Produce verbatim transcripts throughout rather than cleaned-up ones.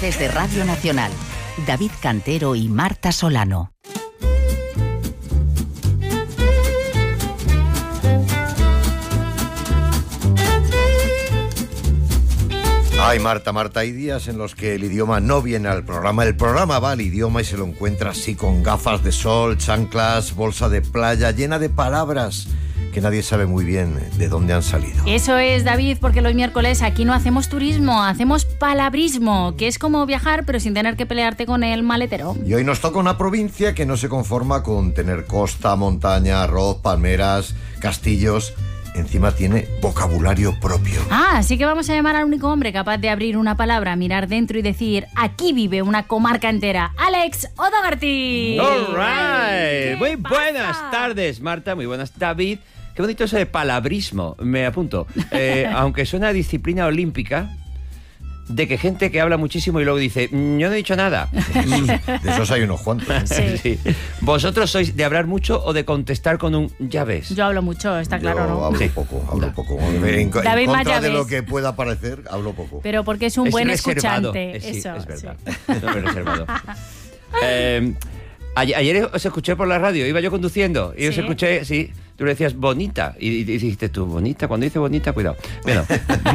Desde Radio Nacional, David Cantero y Marta Solano. Ay, Marta, Marta, hay días en los que el idioma no viene al programa. El programa va al idioma y se lo encuentra así con gafas de sol, chanclas, bolsa de playa, llena de palabras que nadie sabe muy bien de dónde han salido. Eso es, David, porque los miércoles aquí no hacemos turismo, hacemos palabrismo, que es como viajar pero sin tener que pelearte con el maletero. Y hoy nos toca una provincia que no se conforma con tener costa, montaña, arroz, palmeras, castillos. Encima tiene vocabulario propio. Ah, así que vamos a llamar al único hombre capaz de abrir una palabra, mirar dentro y decir: aquí vive una comarca entera. Alex O'Doherty. All right. Muy pasa? buenas tardes, Marta. Muy buenas, David. Qué bonito eso de palabrismo. Me apunto. Eh, aunque suena a disciplina olímpica, de que gente que habla muchísimo y luego dice: yo no he dicho nada. De esos hay unos cuantos. Sí. Sí. ¿Vosotros sois de hablar mucho o de contestar con un ya ves? Yo hablo mucho, está claro, Yo ¿no? hablo Sí. poco, hablo Da. poco. En, en David contra Maya de lo ves. que pueda parecer, hablo poco. Pero porque es un Es buen reservado. escuchante. Eh, sí, Eso, es verdad. sí. Es muy reservado. Eh, ayer, ayer os escuché por la radio, iba yo conduciendo y os ¿Sí? escuché, sí, tú le decías bonita y, y dijiste tú, bonita, cuando dice bonita, cuidado. Bueno,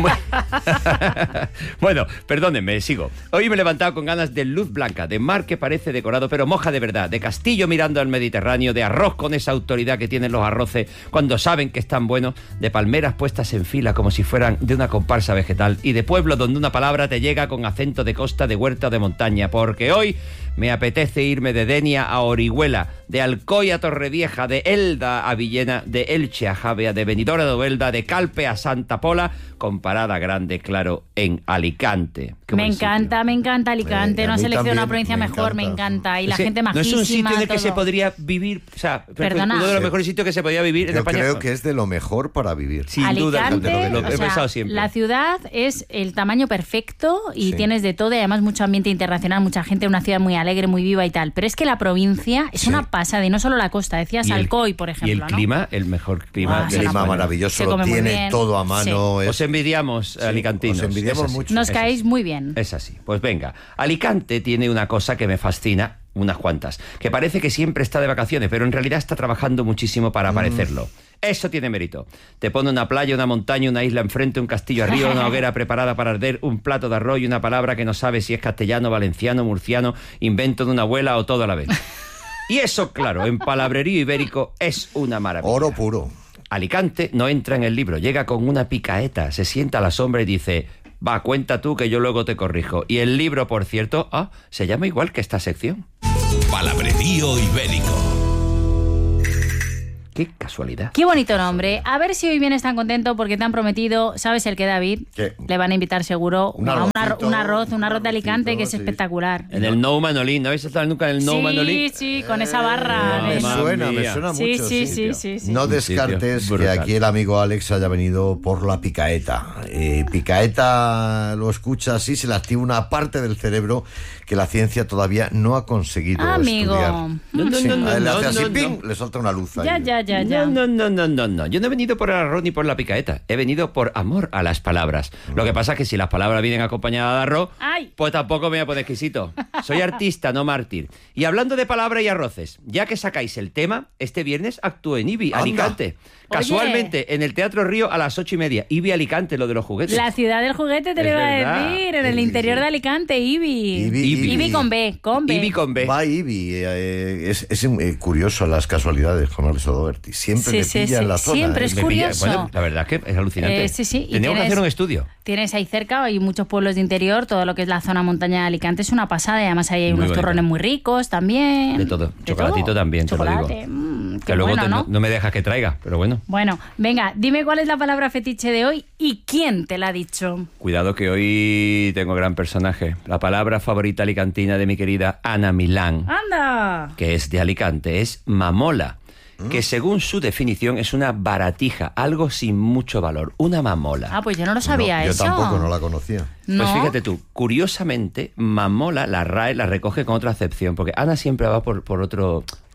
bueno, perdónenme, sigo. Hoy me he levantado con ganas de luz blanca, de mar que parece decorado pero moja de verdad, de castillo mirando al Mediterráneo, de arroz con esa autoridad que tienen los arroces cuando saben que están buenos, de palmeras puestas en fila como si fueran de una comparsa vegetal y de pueblo donde una palabra te llega con acento de costa, de huerta o de montaña, porque hoy me apetece irme de Denia a Orihuela, de Alcoy a Torrevieja, de Elda a Villena, de Elche a Javea, de Benidorm a Novelda, de Calpe a Santa Pola, con parada grande, claro, en Alicante. Qué Me buen encanta, sitio. me encanta Alicante. Eh, no a has mí seleccionado una también provincia me mejor, me encanta. encanta. Y la Es que gente no majísima. es un sitio en el que todo. se podría vivir, o sea, Perdona. uno de los Sí. mejores sitios que se podía vivir en Yo España. creo que es de lo mejor para vivir. Sin duda, Alicante, lo, o lo he sea, pensado siempre. la ciudad es el tamaño perfecto y Sí. tienes de todo y además mucho ambiente internacional, mucha gente, una ciudad muy alegre, muy viva y tal. Pero es que la provincia es Sí. una pasada y no solo la costa, decías Y el- Alcoy, por ejemplo. Y el ¿no? clima, el mejor clima Ah, del sí, Clima España. maravilloso, Se lo come muy tiene bien. todo a mano. Es, Os envidiamos, sí, alicantinos. os envidiamos Es así, mucho. Nos es caéis así. muy bien. Es así. Pues venga, Alicante tiene una cosa que me fascina, unas cuantas, que parece que siempre está de vacaciones, pero en realidad está trabajando muchísimo para parecerlo. Eso tiene mérito. Te pone una playa, una montaña, una isla enfrente, un castillo arriba, una hoguera preparada para arder, un plato de arroz y una palabra que no sabe si es castellano, valenciano, murciano, invento de una abuela o todo a la vez. Y eso, claro, en palabrerío ibérico es una maravilla. oro puro. Alicante no entra en el libro, llega con una picaeta, se sienta a la sombra y dice: va, cuenta tú que yo luego te corrijo. Y el libro, por cierto, ah, se llama igual que esta sección. Palabrerío ibérico. Qué casualidad. Qué bonito nombre. A ver si hoy vienes tan contento porque te han prometido, ¿sabes el que, David? ¿Qué? Le van a invitar seguro Un a un, arrocito, arro- un arroz, un arroz de Alicante arrocito, que es sí. espectacular. En el No Manolín, ¿no habéis estado nunca en el No sí, Manolín? sí, con esa barra. Me de- Mamma suena, me mía. suena Sí, mucho. sí, sí, sí, sí. No Un descartes sitio que brutal. aquí el amigo Alex haya venido por la picaeta. Eh, picaeta lo escucha así, se le activa una parte del cerebro que la ciencia todavía no ha conseguido Amigo. estudiar. No, no, Sí, no, no, le hace no, así, no, ¡ping! no. Le salta una luz ahí. Ya, ya, ya, ya. No, no, no, no, no. Yo no he venido por el arroz ni por la picaeta. He venido por amor a las palabras. Lo que pasa es que si las palabras vienen acompañadas de arroz, Ay. pues tampoco me voy a poner exquisito. Soy artista, no mártir. Y hablando de palabra y arroces, ya que sacáis el tema, este viernes actúo en Ibi, Anda. Alicante. Casualmente, en el Teatro Río a las ocho y media. Ibi, Alicante, lo de los juguetes. La ciudad del juguete te Es lo iba verdad. a decir, en el Sí, interior sí. de Alicante, Ibi. Ibi, Ibi. Ibi con B, con B. Ibi con B. Va Ibi, eh, es, es eh, curioso las casualidades con Alex O'Doherty. Siempre Sí, le sí, pilla sí. en la zona. Siempre ¿eh? es Me pilla- curioso. Bueno, la verdad es que es alucinante. Eh, sí, sí, y Teníamos que tienes- hacer un estudio. Tienes ahí cerca, hay muchos pueblos de interior, todo lo que es la zona montaña de Alicante es una pasada y además ahí hay Muy unos bonito. turrones muy ricos también. De todo. De Chocolatito todo. también, te lo digo. Chocolate, mm, qué Que luego bueno, te- ¿no? no, no me dejas que traiga, pero bueno. Bueno, venga, dime cuál es la palabra fetiche de hoy y quién te la ha dicho. Cuidado que hoy tengo gran personaje. La palabra favorita alicantina de mi querida Ana Milán, ¡Anda! que es de Alicante, es mamola, que según su definición es una baratija, algo sin mucho valor, una mamola. Ah, pues yo no lo sabía No, yo eso. tampoco no la conocía. No. Pues fíjate tú, curiosamente, mamola, la R A E la recoge con otra acepción, porque Ana siempre va por, por otro...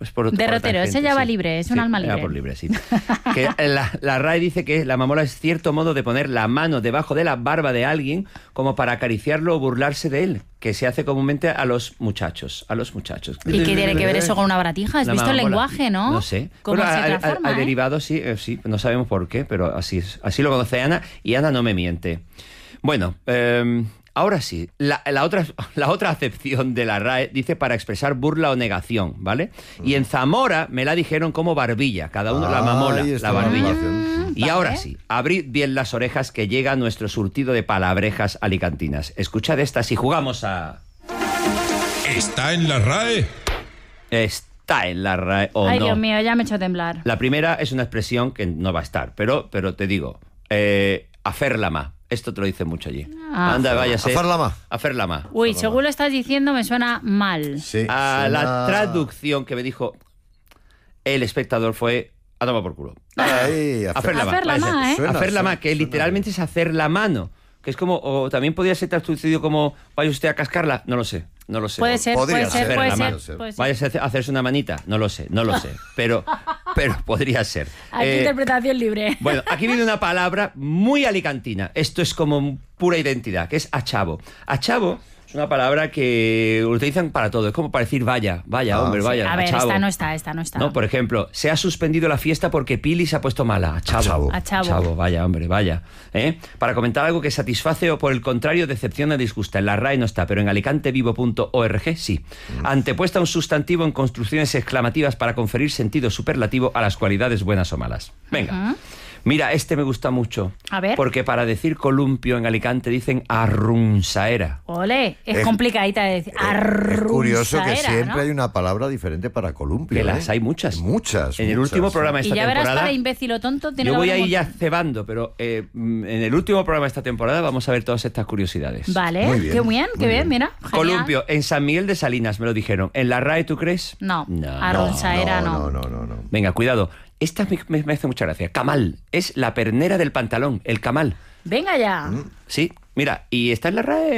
Pues por, por Derrotero, tangente, ese ya va sí. libre, es Sí, un alma ya libre. va por libre, sí. Que la, la R A E dice que la mamola es cierto modo de poner la mano debajo de la barba de alguien como para acariciarlo o burlarse de él, que se hace comúnmente a los muchachos, a los muchachos. ¿Y qué tiene que ver eso con una baratija? ¿Has La visto el mamola. lenguaje, no? No sé. ¿Cómo Bueno, se ha- ha- transforma, ha eh? derivado, sí, eh, sí, no sabemos por qué, pero así es. Así lo conoce Ana y Ana no me miente. Bueno, eh, ahora sí, la, la, otra, la otra acepción de la R A E dice para expresar burla o negación, ¿vale? Y en Zamora me la dijeron como barbilla, cada uno la Ahí mamola, está la la barbilla. relación. Y Vale. ahora sí, abrid bien las orejas que llega nuestro surtido de palabrejas alicantinas. Escuchad estas y jugamos a... ¿Está en la R A E? Está en la R A E o Ay, no. Dios mío, ya me he hecho temblar. La primera es una expresión que no va a estar, pero, pero te digo, eh, aferlama. Esto te lo dicen mucho allí. Ah. Anda, váyase. Aferlama. Aferlama. Uy, según lo estás diciendo, me suena mal. Sí, A la suena- traducción que me dijo el espectador fue a tomar por culo. Ahí, Aferlama. Aferlama, váyase. ¿eh? Suena, Aferlama, suena, que suena literalmente es hacer la mano. Que es como, o también podría ser traducido como, vaya usted a cascarla. No lo sé, no lo sé. Puede ser, Podría puede ser, ser, puede la ser. mano. puede ser. Vaya a hacerse una manita. No lo sé, no lo sé. Pero, pero podría ser. Aquí Eh, interpretación libre. Bueno, aquí viene una palabra muy alicantina. Esto es como pura identidad, que es achavo. Achavo es una palabra que utilizan para todo. Es como para decir vaya, vaya, Ah, hombre, sí. vaya. A ver, achavo. esta no está, esta no está. No, por ejemplo, se ha suspendido la fiesta porque Pili se ha puesto mala. Achavo. Achavo. Achavo. vaya, hombre, vaya. ¿Eh? Para comentar algo que satisface o por el contrario decepciona o disgusta. En la R A E no está, pero en alicantevivo punto org sí. Antepuesta un sustantivo en construcciones exclamativas para conferir sentido superlativo a las cualidades buenas o malas. Venga. Mira, este me gusta mucho. A ver. Porque para decir columpio en Alicante dicen arrunsaera. Ole, es, Es- complicadita de decir. Es curioso que Arrunzaera, siempre ¿no? hay una palabra diferente para columpio. Que ¿eh? las hay muchas. Muchas. En el muchas, último sí. programa de Y esta ya verás, temporada... para imbécil o tonto tiene Yo que voy a haber un ir ya montón. cebando, pero eh, mm, en el último programa de esta temporada vamos a ver todas estas curiosidades. Vale, Muy bien, qué bien, qué muy bien, bien. mira. genial. Columpio, en San Miguel de Salinas me lo dijeron. ¿En la R A E tú crees? No, No, arrunzaera no, no. no, no, no. Venga, cuidado. Esta me, me- me hace mucha gracia. Camal. Es la pernera del pantalón, el camal. Venga ya. Sí, mira, ¿y está en la R A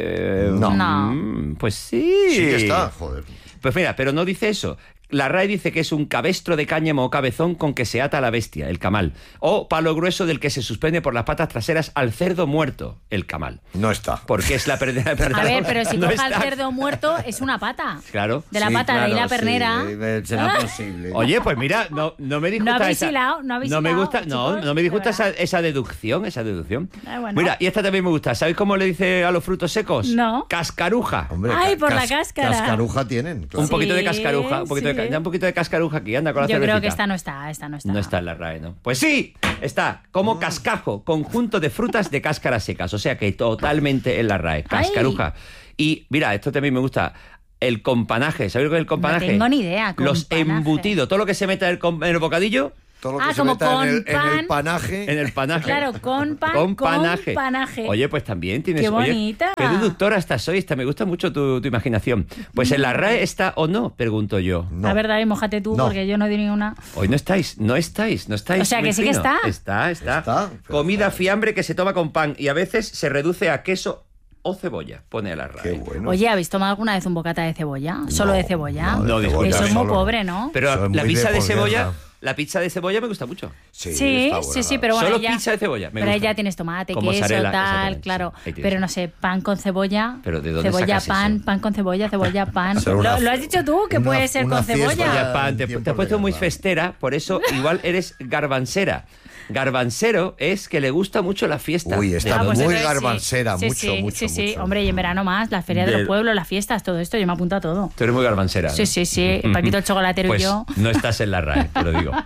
E? No. No. Mm, pues sí. Sí que está, joder. Pues mira, pero no dice eso. La R A E dice que es un cabestro de cáñamo o cabezón con que se ata la bestia, el camal. O palo grueso del que se suspende por las patas traseras al cerdo muerto, el camal. No está. Porque es la pernera del A pantalón. ver, pero si No coja el está. cerdo muerto, es una pata. Claro. De la Sí, pata de ahí claro, la pernera. sí, eh, será posible. Oye, pues mira, no, no me disgusta No habéis esa... hilado, no habéis me hilado, gusta, no, chicos, no me disgusta de esa, verdad. esa deducción, esa deducción. Ah, bueno. Mira, y esta también me gusta. ¿Sabéis cómo le dice a los frutos secos? No. Cascaruja. Hombre, Ay, ca- por la cas- cáscara. Cascaruja tienen. claro. Un poquito de Sí, cascaruja, un poquito, sí. de, ca- ya un poquito de cascaruja aquí, anda con la Yo creo cervecita. que esta no está, esta no está. No está en la R A E, ¿no? Pues sí, está como cascajo, conjunto de frutas de cáscaras secas. O sea que totalmente en la R A E, cascaruja. Y mira, esto también me gusta. El companaje, ¿sabéis lo que es el companaje? tengo ni idea, Los companaje. embutidos, todo lo que se mete en el, com- en el bocadillo, Todo lo que Ah, se como meta con en, el, en pan. el panaje. en el panaje. Claro, con pan, con con panaje. panaje. Oye, pues también tienes... Qué oye, bonita. qué deductora estás hoy, esta, me gusta mucho tu, tu imaginación. Pues en la R A E está o no, pregunto yo. No. A ver, David, mójate tú, No. porque yo no di ninguna. Hoy no estáis, no estáis, no estáis. O sea, muy que sí que fino. está. Está, está. Está, Comida fiambre que se toma con pan y a veces se reduce a queso o cebolla, pone la R A E. Qué bueno. Oye, ¿habéis tomado alguna vez un bocata de cebolla? ¿Solo de cebolla? no, de No, de cebolla Eso es muy solo. pobre, ¿no? Pero Eso es la muy pizza de, posguerra. cebolla, la pizza de cebolla me gusta mucho. Sí, Sí, está sí, buena, sí, la- pero bueno, Solo ahí ya- pizza de cebolla, me pero ahí gusta. ya tienes tomate, Con queso, mozzarella, tal, exactamente, claro. sí, ahí tienes. Pero no sé, pan con cebolla, ¿Pero de dónde cebolla, sacas pan, eso? pan con cebolla, cebolla, pan. Será una Lo, lo fe- has dicho tú, que una- puede ser una con fiesta cebolla. ya. Oye, pan, te, tiempos te has puesto de muy guerra. festera, por eso igual eres garbansera. Garbansero es que le gusta mucho la fiesta. Uy, De- está Ah, pues muy entonces sí. garbansera, Sí, mucho, sí, mucho, Sí, sí, mucho. hombre, y en verano más, la feria de Del- los pueblos, las fiestas, todo esto, yo me apunto a todo. Tú eres muy garbansera. ¿no? Sí, sí, sí, Paquito el chocolatero Pues y yo. no estás en la R A E, te lo digo.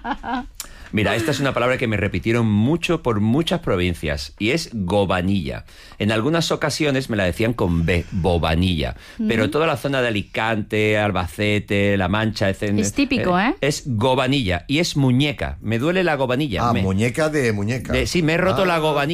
Mira, esta es una palabra que me repitieron mucho por muchas provincias y es gobanilla. En algunas ocasiones me la decían con B, bobanilla. Pero toda la zona de Alicante, Albacete, La Mancha, etcétera. Es típico, ¿eh? Es gobanilla y es muñeca. Me duele la gobanilla. Ah, Me- muñeca de muñeca. de- sí, me he roto Ah. la gobanilla.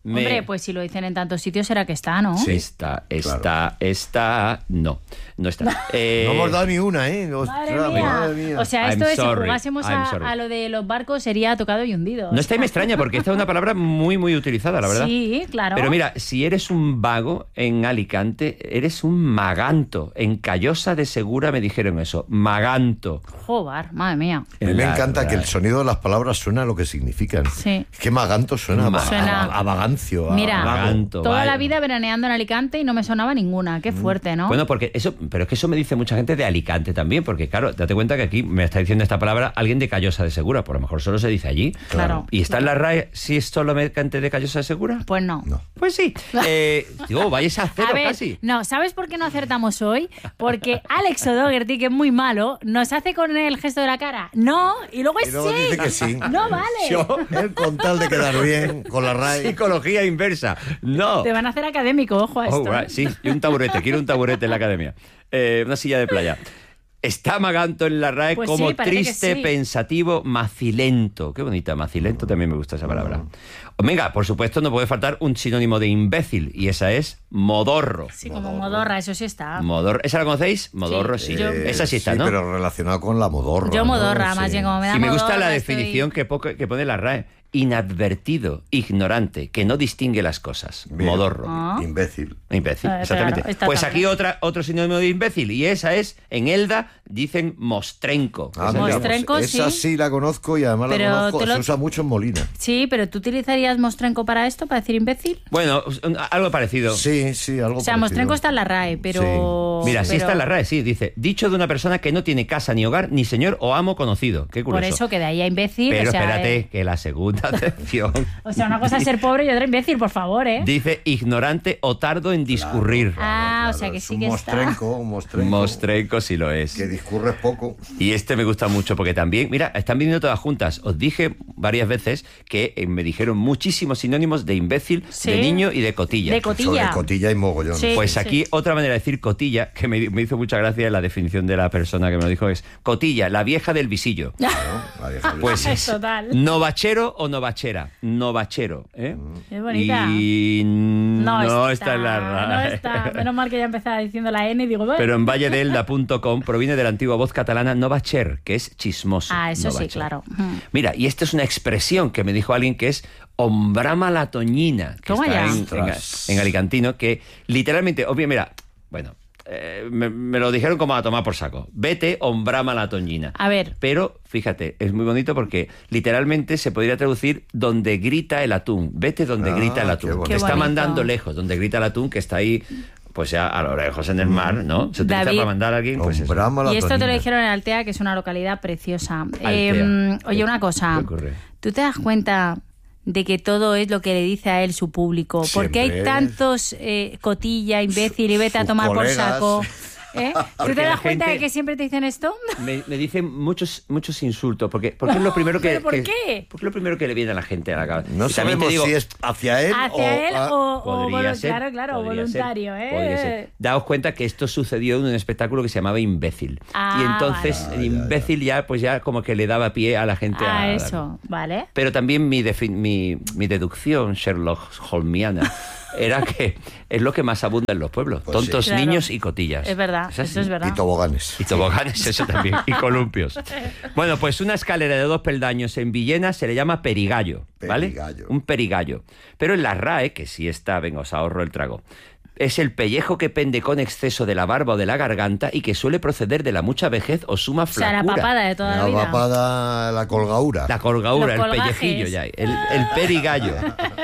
Me... Hombre, pues si lo dicen en tantos sitios será que está, ¿no? Sí. Está, está, claro. está... No, no está. Eh, No hemos dado ni una, ¿eh? Madre Ostras, mía. madre mía. O sea, I'm esto es, si sorry, jugásemos I'm a, sorry. a lo de los barcos sería tocado y hundido. No está y me extraña porque esta es una palabra muy, muy utilizada, la verdad. Sí, claro. Pero mira, si eres un vago en Alicante, eres un maganto. En Callosa de Segura me dijeron eso, maganto. Joder, madre mía. A mí me La- encanta que el la- sonido de las palabras suena a lo que significan. Sí. Es que maganto suena, a- Suena- A, a vagancio. a Mira, vago. Maganto, toda vaya. la vida veraneando en Alicante y no me sonaba ninguna. Qué fuerte, ¿no? Bueno, porque eso, pero es que eso me dice mucha gente de Alicante también, porque claro, date cuenta que aquí me está diciendo esta palabra alguien de Callosa de Segura, por lo mejor solo se dice allí. Claro. ¿Y está en la R A E si es solo mercante de Callosa de Segura? Pues no. No. Pues sí. Eh, digo, vais a cero A ver, casi. no, ¿sabes por qué no acertamos hoy? Porque Alex O'Doherty, que es muy malo, nos hace con el gesto de la cara. No, y luego es Y luego sí. dice que sí. No vale. Yo, Él con tal de quedar bien con la R A E. psicología inversa. No. Te van a hacer académico, ojo a esto. Oh, right, sí, y un taburete, quiero un taburete en la academia. Eh, una silla de playa. Está maganto en la R A E Pues como sí, parece que triste, sí. pensativo, macilento. Qué bonita, macilento, también me gusta esa palabra. Venga, por supuesto no puede faltar un sinónimo de imbécil, y esa es modorro. Sí, como modorra, eso sí está. Modorro. ¿Esa la conocéis? Modorro, sí. Sí, yo- Esa sí está, sí, ¿no? pero relacionado con la modorra. Yo ¿no? modorra, más Sí. bien como me da Y me gusta modorra, la estoy- definición que, poco- que pone la R A E. Inadvertido, ignorante, que no distingue las cosas. Bien. Modorro. Ah. Imbécil. Imbécil, Eh, exactamente. claro, está Pues tan aquí bien. otra, otro sinónimo de imbécil, y esa es, en Elda, dicen mostrenco. Ah, Esa mira, es- Mostrenco, pues esa sí. sí la conozco y además Pero la conozco. te lo- Se usa mucho en Molina. Sí, pero ¿tú utilizarías mostrenco para esto, para decir imbécil? Bueno, un- algo parecido. Sí, sí, algo O sea, parecido. mostrenco está en la R A E, pero... Mira, sí pero- está en la R A E, sí, dice, dicho de una persona que no tiene casa ni hogar, ni señor o amo conocido. Qué curioso. Por eso que de ahí a imbécil, Pero o sea... espérate, eh, que la segunda acepción o sea, una cosa es ser pobre y otra imbécil, por favor, ¿eh? dice ignorante o tardo en discurrir. Ah, o Claro, sea que es sí un que está. mostrenco, un mostrenco. Mostrenco sí lo es. Que discurres poco. Y este me gusta mucho porque también, mira, están viniendo todas juntas. Os dije varias veces que eh, me dijeron muchísimos sinónimos de imbécil, Sí. de niño y de cotilla. De cotilla. Sobre cotilla y mogollón. Sí. Pues aquí otra manera de decir cotilla, que me, me hizo mucha gracia la definición de la persona que me lo dijo, es cotilla, la vieja del visillo. ¿no? La vieja Pues Luisa. es Total. novachero o novachera. Novachero, ¿eh? Es bonita. Y no, está, en la R A E. No está. Menos mal que ya empezaba diciendo la N y digo, bueno. Pero en valledelda punto com proviene de la antigua voz catalana novacher, que es chismoso. Ah, eso sí, Novacher. claro. Mm. Mira, y esta es una expresión que me dijo alguien que es ombrama la toñina, que Toma está ya. en, en, Ostras. en alicantino, que literalmente, obvio, mira, bueno, eh, me, me lo dijeron como a tomar por saco. Vete, ombrama la toñina. A ver. Pero, fíjate, es muy bonito porque literalmente se podría traducir donde grita el atún. Vete donde Ah, grita el qué atún. bonito. Te está Qué bonito. mandando lejos, donde grita el atún, que está ahí, pues ya a lo lejos en el mar, ¿no? Se utiliza David. para mandar a alguien, pues eso. Ombrama la Y esto te lo tonina. dijeron en Altea, que es una localidad preciosa. Altea. Eh, oye, una cosa. ¿Qué ocurre? ¿Tú te das cuenta de que todo es lo que le dice a él su público? Porque hay Siempre. tantos eh, cotilla, imbécil y vete a Sus tomar colegas. por saco? ¿Eh? ¿Tú Porque te la das cuenta gente- de que siempre te dicen esto? Me, me dicen muchos muchos insultos, porque, porque es lo primero que... ¿Pero por que- qué? Porque es lo primero que le viene a la gente a la cabeza. No Y también te sabemos digo, si es hacia él Hacia o... él a- o, o podría volu- ser, claro, claro, podría voluntario, ser, ¿eh? podría ser. Daos cuenta que esto sucedió en un espectáculo que se llamaba Imbécil. Ah, y entonces vale. el imbécil ya, pues ya como que le daba pie a la gente Ah, a... eso, ¿vale? Pero también mi, defi- mi, mi deducción Sherlock Holmiana era que es lo que más abunda en los pueblos. Pues Tontos sí. Claro. niños y cotillas. Es verdad, así. eso es verdad. Y toboganes. Y toboganes, eso también. Y columpios. Bueno, pues una escalera de dos peldaños en Villena se le llama perigallo, ¿vale? Perigallo. Un perigallo. Pero en la R A E, que sí está, venga, os ahorro el trago, es el pellejo que pende con exceso de la barba o de la garganta y que suele proceder de la mucha vejez o suma O sea, flacura. la papada de toda la La vida. papada, la colgaura. La colgaura, Los el colgajes. pellejillo ya, el, el perigallo.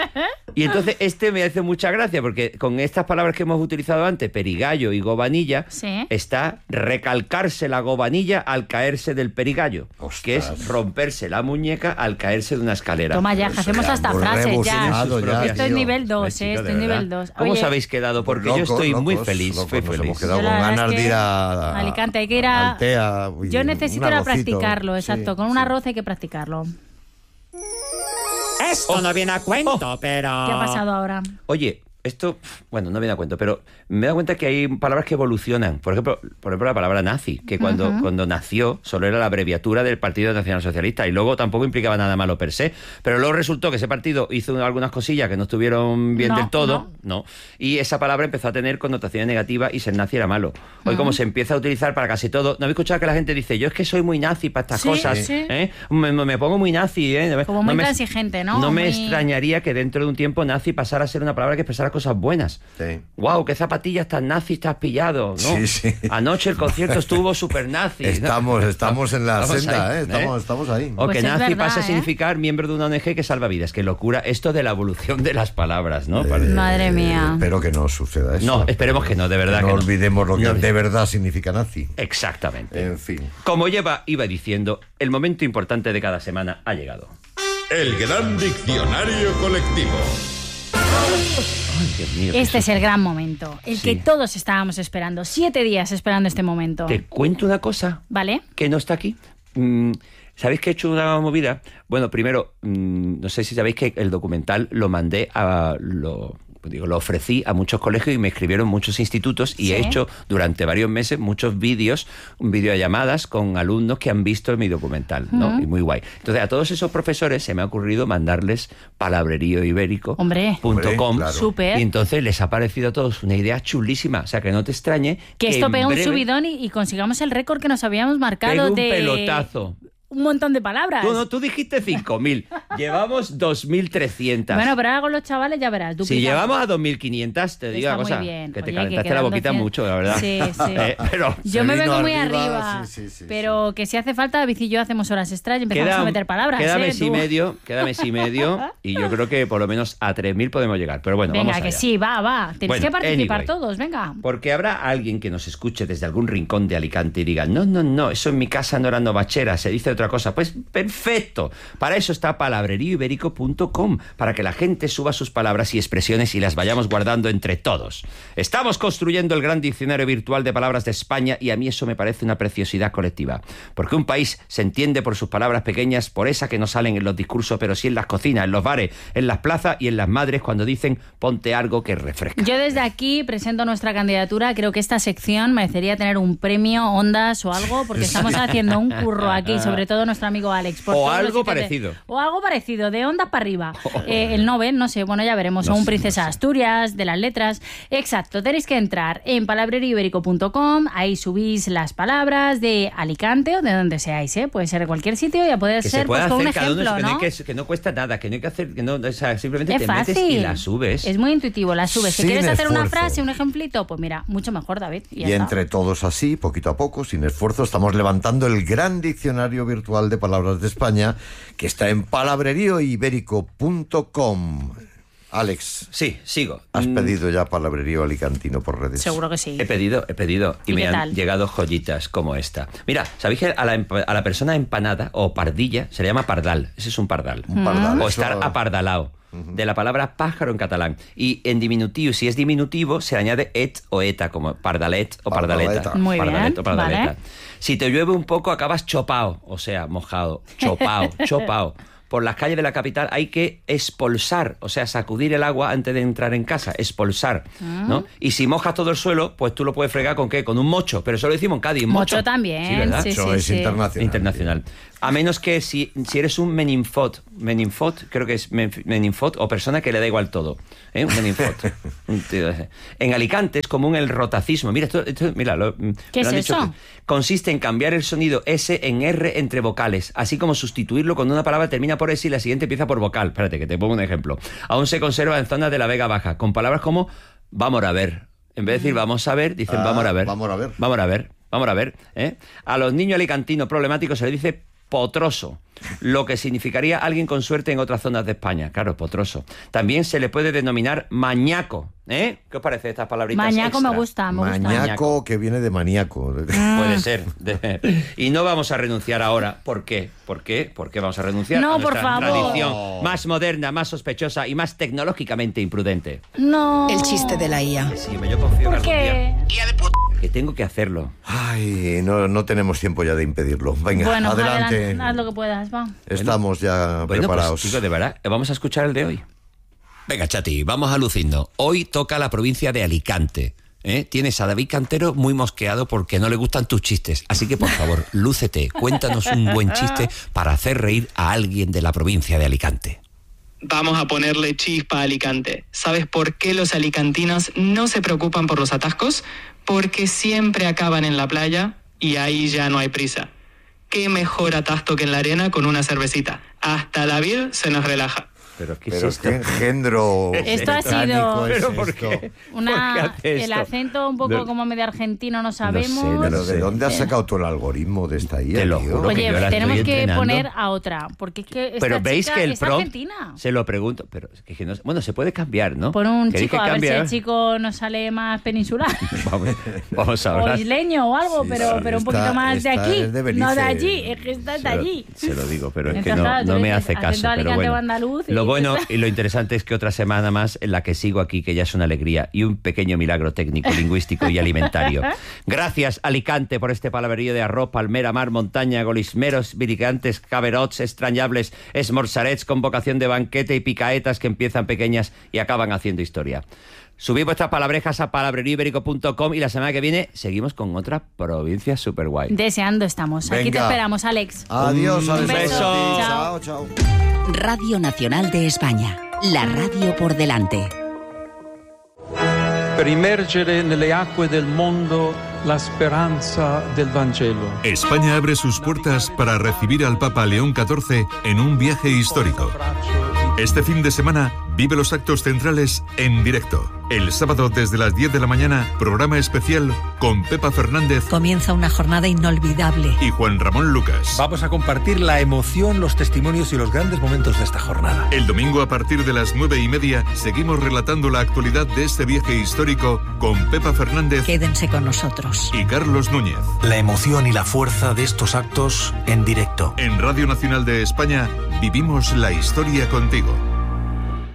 Y entonces este me hace mucha gracia porque con estas palabras que hemos utilizado antes, perigallo y gobanilla, Sí. está recalcarse la gobanilla al caerse del perigallo, Ostras. que es romperse la muñeca al caerse de una escalera. Toma ya, que Eso hacemos ya, hasta muy frases ya. rebuscado ya, Esto es tío. nivel dos, Chica, ¿eh? de Esto es verdad. nivel dos. ¿Cómo os Oye, habéis quedado? Porque yo Locos, estoy muy locos, feliz, locos, muy nos feliz. hemos quedado Yo la con verdad ganas es de que ir a, a- Alicante, hay que ir a- Altea, y Yo un necesito ir a arrocito. practicarlo, exacto. Sí, Con un sí. arroz hay que practicarlo. Esto no viene a cuento, pero... ¿Qué ha pasado ahora? Oye, esto, bueno, no me da cuenta, pero me da cuenta que hay palabras que evolucionan. Por ejemplo, por ejemplo la palabra nazi, que cuando, uh-huh. cuando nació solo era la abreviatura del Partido Nacional Socialista y luego tampoco implicaba nada malo per se. Pero luego resultó que ese partido hizo algunas cosillas que no estuvieron bien no, del todo, no. no. Y esa palabra empezó a tener connotaciones negativas y ser nazi era malo. Hoy uh-huh. como se empieza a utilizar para casi todo, ¿no habéis escuchado que la gente dice, yo es que soy muy nazi para estas sí, cosas? Sí. ¿eh? Me, me pongo muy nazi, ¿eh? Como muy no transigente, ¿no? No muy... me extrañaría que dentro de un tiempo nazi pasara a ser una palabra que expresara cosas buenas. Sí. Wow, qué zapatillas tan nazis te has pillado, ¿no? Sí, sí. Anoche el concierto estuvo súper nazi. Estamos, ¿no? estamos en la estamos senda, ahí, ¿eh? Estamos, estamos ahí. O pues que nazi verdad, pasa ¿eh? a significar miembro de una O N G que salva vidas. Qué locura esto de la evolución de las palabras, ¿no? Eh, Madre mía. Espero que no suceda eso. No, esperemos que no, de verdad. Que no que no. olvidemos lo que No, de verdad significa nazi. Exactamente. En fin. Como lleva, iba diciendo, el momento importante de cada semana ha llegado. El gran diccionario colectivo. Ay, Dios mío, Este eso. es el gran momento, el Sí. que todos estábamos esperando, siete días esperando este momento. Te cuento una cosa. ¿Vale? Que no está aquí. Mm, ¿Sabéis que he hecho una movida? Bueno, primero, mmm, no sé si sabéis que el documental lo mandé a... Lo, digo, lo ofrecí a muchos colegios y me escribieron muchos institutos y ¿Sí? he hecho durante varios meses muchos vídeos, videollamadas con alumnos que han visto mi documental, ¿no? Uh-huh. Y muy guay. Entonces, a todos esos profesores se me ha ocurrido mandarles palabrerío ibérico Hombre. punto com. Hombre, claro. Súper. Y entonces les ha parecido a todos una idea chulísima. O sea, que no te extrañe Que esto en pegue un breve subidón y, y consigamos el récord que nos habíamos marcado pegue un de... pelotazo. Un montón de palabras. Tú, no, tú dijiste cinco mil, llevamos dos mil trescientas. Bueno, pero ahora con los chavales ya verás. Si duplicamos. llevamos a dos mil quinientas, te digo Está una cosa, muy bien. que te Oye, calentaste que la quedando boquita cien. mucho, la verdad. Sí, sí. Eh, pero Yo Se me vino vengo muy arriba, arriba, sí, sí, sí, pero que si hace falta, David y yo hacemos horas extras y empezamos queda, a meter palabras. queda ¿eh? mes y Tú. medio, queda mes y medio, y yo creo que por lo menos a tres mil podemos llegar. Pero bueno, Venga, vamos que allá. sí, va, va. Tenéis Bueno, que participar anyway. todos, venga. Porque habrá alguien que nos escuche desde algún rincón de Alicante y diga, no, no, no, eso en mi casa no era novachera, se dice otra cosa. Pues perfecto. Para eso está palabrerío ibérico punto com, para que la gente suba sus palabras y expresiones y las vayamos guardando entre todos. Estamos construyendo el gran diccionario virtual de palabras de España y a mí eso me parece una preciosidad colectiva. Porque un país se entiende por sus palabras pequeñas, por esas que no salen en los discursos, pero sí en las cocinas, en los bares, en las plazas y en las madres cuando dicen ponte algo que refresca. Yo desde aquí presento nuestra candidatura. Creo que esta sección merecería tener un premio Ondas o algo, porque estamos haciendo un curro aquí, sobre todo nuestro amigo Alex. por O todos los algo sitios de- parecido. o algo parecido, de Ondas para arriba. Eh, el Nobel, no sé, bueno, ya veremos. No o un sé, Princesa no sé. Asturias, de las letras. Exacto, tenéis que entrar en palabrerío ibérico punto com, ahí subís las palabras de Alicante o de donde seáis, ¿eh? Puede ser de cualquier sitio y a poder Que ser se puede pues, con un hacer cada uno, ejemplo, que no, ¿no? hay que, que no cuesta nada, que no hay que hacer, que no, o sea, simplemente Es te fácil. metes y la subes. Es muy intuitivo, la subes. Si Sin quieres hacer una esfuerzo. frase, un ejemplito, pues mira, mucho mejor, David. Y, ya Y está. entre todos así, poquito a poco, sin esfuerzo, estamos levantando el gran diccionario virtual de palabras de España, que está en palabrerío ibérico punto com. Alex, Sí, sigo. ¿has Mm, pedido ya palabrerío alicantino por redes? Seguro que sí. He pedido, he pedido y, ¿Y me qué han tal? llegado joyitas como esta. Mira, ¿sabéis que a la, empa- a la persona empanada o pardilla se le llama pardal? Ese es un pardal. Un pardal, O eso- estar apardalao. De la palabra pájaro en catalán. Y en diminutivo, si es diminutivo, se añade et o eta, como pardalet o pardaleta. Pardaleta. Muy Pardalet bien, o pardaleta. vale. Si te llueve un poco, acabas chopao, o sea, mojado. Chopao, chopao. Por las calles de la capital hay que expulsar, o sea, sacudir el agua antes de entrar en casa, expulsar, ¿no? Y si mojas todo el suelo, pues tú lo puedes fregar con ¿qué? Con un mocho, pero eso lo decimos en Cádiz. Mocho también, Sí, ¿verdad? sí, Eso sí, es sí. internacional. Internacional. A menos que si, si eres un meninfot, meninfot, creo que es men- meninfot, o persona que le da igual todo, ¿eh? Un meninfot. Un tío ese. En Alicante es común el rotacismo. Mira, esto, esto- mira, lo, me ¿Qué lo es han dicho eso? que consiste en cambiar el sonido S en R entre vocales, así como sustituirlo cuando una palabra termina por S y la siguiente empieza por vocal. Espérate, que te pongo un ejemplo. Aún se conserva en zonas de la Vega Baja, con palabras como vamos a ver. En vez de decir vamos a ver, dicen Ah, vamos a ver. vamos a ver. Vamos a ver, vamos a ver. ¿eh? A los niños alicantinos problemáticos se les dice potroso, lo que significaría alguien con suerte en otras zonas de España. Claro, potroso. También se le puede denominar mañaco. ¿eh? ¿Qué os parece estas palabritas Mañaco extra? me gusta, me gusta. Mañaco, que viene de maníaco. Puede ser. De- Y no vamos a renunciar ahora. ¿Por qué? ¿Por qué? ¿Por qué vamos a renunciar No, a nuestra por favor. tradición más moderna, más sospechosa y más tecnológicamente imprudente? No. El chiste de la I A. Sí, yo confío que ¿Por algún qué? día que tengo que hacerlo. Ay, no, no tenemos tiempo ya de impedirlo. Venga, Bueno, adelante. adelante, haz lo que puedas, va. Estamos ya Bueno, preparados. pues chicos, de verdad, vamos a escuchar el de hoy. Venga, Chati, vamos a lucirnos. Hoy toca la provincia de Alicante. ¿Eh? Tienes a David Cantero muy mosqueado porque no le gustan tus chistes. Así que, por favor, lúcete. Cuéntanos un buen chiste para hacer reír a alguien de la provincia de Alicante. Vamos a ponerle chispa a Alicante. ¿Sabes por qué los alicantinos no se preocupan por los atascos? Porque siempre acaban en la playa y ahí ya no hay prisa. ¿Qué mejor atasco que en la arena con una cervecita? Hasta David se nos relaja. Pero qué, Pero es esto? qué engendro. Esto ha sido- británico es ¿Pero por esto. qué? Una, ¿Por qué hace el esto? acento un poco No- como medio argentino, no sé, sabemos. no Pero sé. ¿de dónde has sacado tú el algoritmo de esta I A, Te lo tío? juro. Oye, que yo la tenemos estoy que entrenando. poner a otra, porque es que esta Pero veis chica que el es prompt, argentina. se lo pregunto, pero es que no, bueno, se puede cambiar, ¿no? Pon un ¿Queréis chico, que a ver si cambie? el chico nos sale más peninsular. Vamos, vamos a O hablar. isleño o algo, Sí, pero, sí, pero un esta- poquito más de esta aquí. es de Belice. No de allí, es que está de Se lo- allí. Se lo digo, pero es que Entonces, no, claro, tú no me dices hace acento caso. Pero alicante o bueno, andaluz y lo bueno dices- y lo interesante es que otra semana más en la que sigo aquí, que ya es una alegría y un pequeño milagro técnico, lingüístico y alimentario. Gracias, Alicante, por este palabrerío de arroz, palmera, mar, montaña, golismeros, viricantes, caberots, extrañables, esmorzarets con vocación de banquete y picaetas que empiezan pequeñas y acaban haciendo historia. Subid vuestras palabrejas a palabrerío ibérico punto com y la semana que viene seguimos con otra provincia super guay. Deseando estamos. Aquí te Venga. esperamos, Alex. Adiós, Un Alberto. beso. Chao, chao. Radio Nacional de España. La radio por delante. Per immergere nelle acque del mondo la speranza del Vangelo. España abre sus puertas para recibir al Papa León catorce en un viaje histórico. Este fin de semana vive los actos centrales en directo. El sábado desde las diez de la mañana, programa especial con Pepa Fernández Comienza una jornada inolvidable. y Juan Ramón Lucas. Vamos a compartir la emoción, los testimonios y los grandes momentos de esta jornada. El domingo a partir de las nueve y media seguimos relatando la actualidad de este viaje histórico con Pepa Fernández Quédense con nosotros. y Carlos Núñez. La emoción y la fuerza de estos actos en directo. En Radio Nacional de España vivimos la historia contigo.